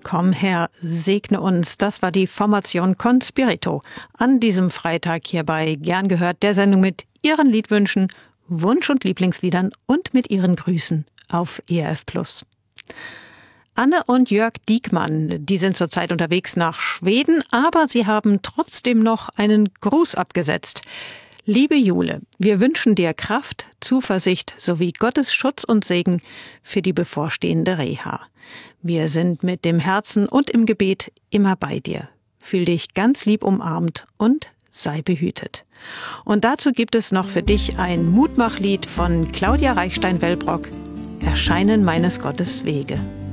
Komm Herr, segne uns. Das war die Formation Conspirito. An diesem Freitag hier bei Gern gehört, der Sendung mit Ihren Liedwünschen, Wunsch- und Lieblingsliedern und mit Ihren Grüßen auf ERF+. Anne und Jörg Diekmann, die sind zurzeit unterwegs nach Schweden, aber sie haben trotzdem noch einen Gruß abgesetzt. Liebe Jule, wir wünschen dir Kraft, Zuversicht sowie Gottes Schutz und Segen für die bevorstehende Reha. Wir sind mit dem Herzen und im Gebet immer bei dir. Fühl dich ganz lieb umarmt und sei behütet. Und dazu gibt es noch für dich ein Mutmachlied von Claudia Reichstein-Wellbrock, Erscheinen meines Gottes Wege.